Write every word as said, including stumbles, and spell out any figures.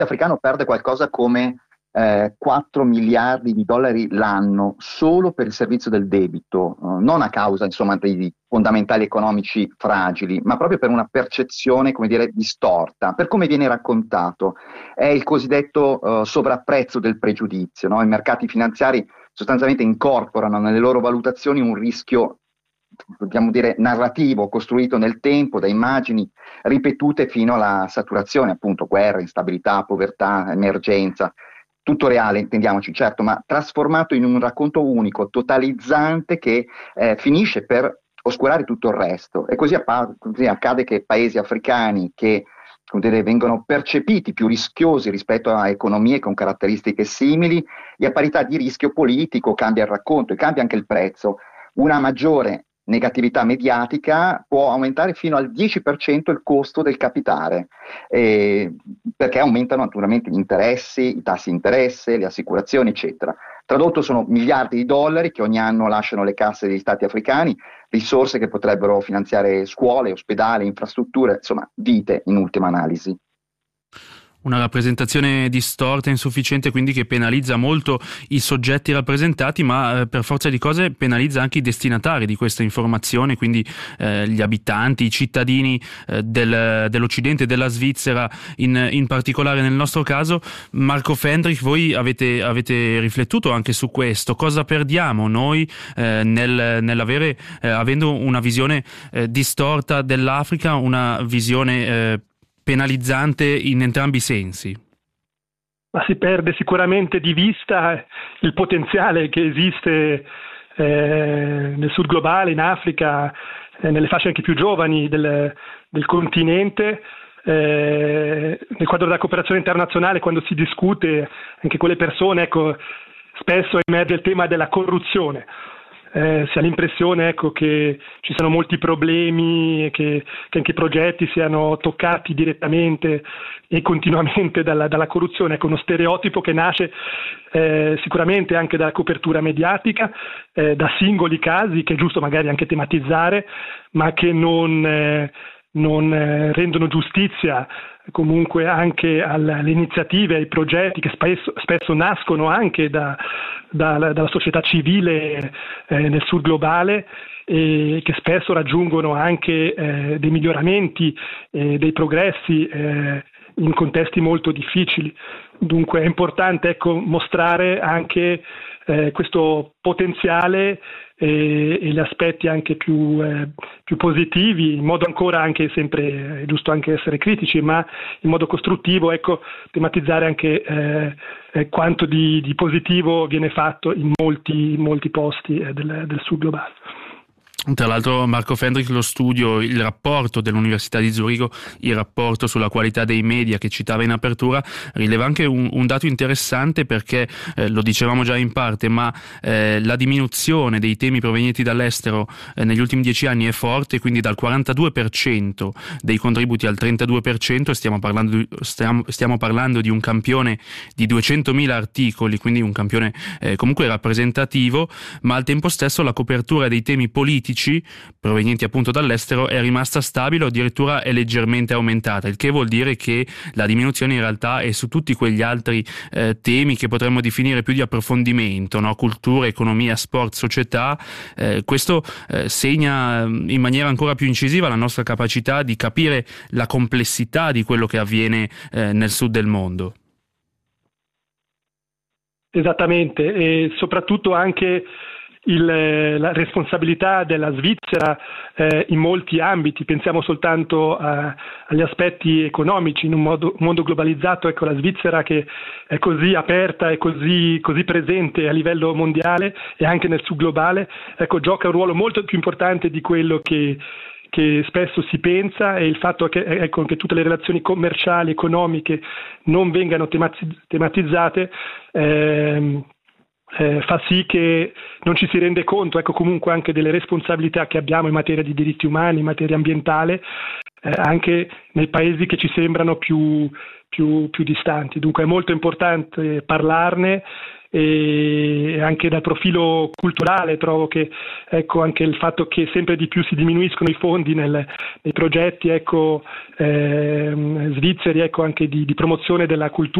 africano perde qualcosa come eh, quattro miliardi di dollari l'anno solo per il servizio del debito, eh, non a causa insomma dei fondamentali economici fragili, ma proprio per una percezione, come dire, distorta, per come viene raccontato. È il cosiddetto eh, sovrapprezzo del pregiudizio, no? I mercati finanziari sostanzialmente incorporano nelle loro valutazioni un rischio, dobbiamo dire, narrativo, costruito nel tempo da immagini ripetute fino alla saturazione, appunto, guerra, instabilità, povertà, emergenza. Tutto reale, intendiamoci, certo, ma trasformato in un racconto unico, totalizzante, che eh, finisce per oscurare tutto il resto. E così, appa- così accade che paesi africani che, come dire, vengono percepiti più rischiosi rispetto a economie con caratteristiche simili, e a parità di rischio politico cambia il racconto e cambia anche il prezzo. Una maggiore negatività mediatica può aumentare fino al dieci per cento il costo del capitale, eh, perché aumentano naturalmente gli interessi, i tassi di interesse, le assicurazioni, eccetera. Tradotto, sono miliardi di dollari che ogni anno lasciano le casse degli stati africani, risorse che potrebbero finanziare scuole, ospedali, infrastrutture, insomma, vite in ultima analisi. Una rappresentazione distorta e insufficiente, quindi, che penalizza molto i soggetti rappresentati, ma eh, per forza di cose penalizza anche i destinatari di questa informazione, quindi eh, gli abitanti, i cittadini eh, del, dell'Occidente, della Svizzera in, in particolare nel nostro caso. Marco Fendrich, voi avete, avete riflettuto anche su questo. Cosa perdiamo noi eh, nel, nell'avere, eh, avendo una visione eh, distorta dell'Africa, una visione eh, penalizzante in entrambi i sensi? Ma si perde sicuramente di vista il potenziale che esiste eh, nel sud globale, in Africa, eh, nelle fasce anche più giovani del, del continente. Eh, nel quadro della cooperazione internazionale, quando si discute anche con le persone, ecco, spesso emerge il tema della corruzione. Eh, si ha l'impressione, ecco, che ci siano molti problemi, che, che anche i progetti siano toccati direttamente e continuamente dalla, dalla corruzione. Ecco, uno stereotipo che nasce eh, sicuramente anche dalla copertura mediatica, eh, da singoli casi che è giusto magari anche tematizzare, ma che non, eh, non eh, rendono giustizia comunque anche alle iniziative, ai progetti che spesso, spesso nascono anche da, da, dalla società civile eh, nel sud globale, e che spesso raggiungono anche eh, dei miglioramenti, eh, dei progressi eh, in contesti molto difficili. Dunque è importante, ecco, mostrare anche eh, questo potenziale e, e gli aspetti anche più, eh, più positivi, in modo ancora anche sempre, è giusto anche essere critici, ma in modo costruttivo, ecco, tematizzare anche eh, eh, quanto di, di positivo viene fatto in molti, in molti posti eh, del, del sud globale. Tra l'altro, Marco Fendrich, lo studio, il rapporto dell'Università di Zurigo, il rapporto sulla qualità dei media che citava in apertura, rileva anche un, un dato interessante, perché eh, lo dicevamo già in parte, ma eh, la diminuzione dei temi provenienti dall'estero eh, negli ultimi dieci anni è forte, quindi dal quarantadue per cento dei contributi al trentadue per cento. Stiamo parlando di, stiamo, stiamo parlando di un campione di duecentomila articoli, quindi un campione eh, comunque rappresentativo, ma al tempo stesso la copertura dei temi politici provenienti appunto dall'estero è rimasta stabile o addirittura è leggermente aumentata, il che vuol dire che la diminuzione in realtà è su tutti quegli altri eh, temi che potremmo definire più di approfondimento, no? Cultura, economia, sport, società. Eh, questo eh, segna in maniera ancora più incisiva la nostra capacità di capire la complessità di quello che avviene eh, nel sud del mondo. Esattamente, e soprattutto anche Il, la responsabilità della Svizzera eh, in molti ambiti. Pensiamo soltanto a, agli aspetti economici. In un, modo, un mondo globalizzato, ecco, la Svizzera, che è così aperta e così, così presente a livello mondiale e anche nel sud globale, ecco, gioca un ruolo molto più importante di quello che che spesso si pensa, e il fatto che, ecco, che tutte le relazioni commerciali, economiche non vengano tematizzate ehm, eh, fa sì che non ci si rende conto, ecco, comunque anche delle responsabilità che abbiamo in materia di diritti umani, in materia ambientale, eh, anche nei paesi che ci sembrano più, più, più distanti. Dunque è molto importante parlarne, e anche dal profilo culturale trovo che, ecco, anche il fatto che sempre di più si diminuiscono i fondi nel, nei progetti, ecco, eh, svizzeri, ecco, anche di, di promozione della cultura